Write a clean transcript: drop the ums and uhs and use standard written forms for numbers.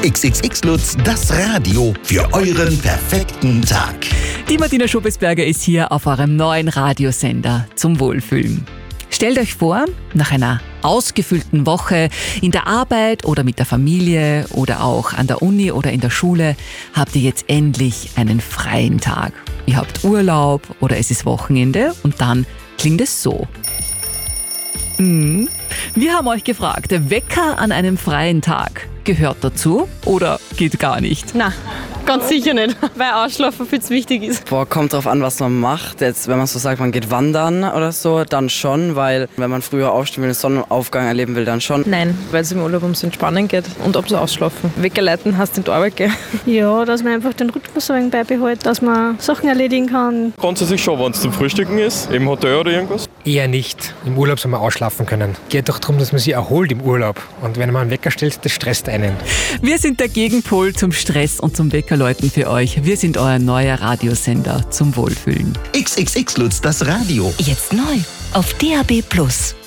XXX Lutz, das Radio für euren perfekten Tag. Die Martina Schobesberger ist hier auf eurem neuen Radiosender zum Wohlfühlen. Stellt euch vor, nach einer ausgefüllten Woche in der Arbeit oder mit der Familie oder auch an der Uni oder in der Schule habt ihr jetzt endlich einen freien Tag. Ihr habt Urlaub oder es ist Wochenende und dann klingt es so. Wir haben euch gefragt, Wecker an einem freien Tag, gehört dazu oder geht gar nicht? Nein, ganz sicher nicht, weil Ausschlafen viel zu wichtig ist. Kommt drauf an, was man macht. Jetzt, wenn man so sagt, man geht wandern oder so, dann schon, weil wenn man früher aufstehen will, den Sonnenaufgang erleben will, dann schon. Nein, weil es im Urlaub ums Entspannen geht und ums Ausschlafen. Wegleiten heißt in die Arbeit gehen. Ja, dass man einfach den Rhythmus ein wenig beibehält, dass man Sachen erledigen kann. Grundsätzlich schon, wenn es zum Frühstücken ist, im Hotel oder irgendwas. Eher nicht. Im Urlaub soll man ausschlafen können. Geht doch darum, dass man sich erholt im Urlaub. Und wenn man einen Wecker stellt, das stresst einen. Wir sind der Gegenpol zum Stress und zum Weckerläuten für euch. Wir sind euer neuer Radiosender zum Wohlfühlen. XXX Lutz, das Radio. Jetzt neu auf DAB+.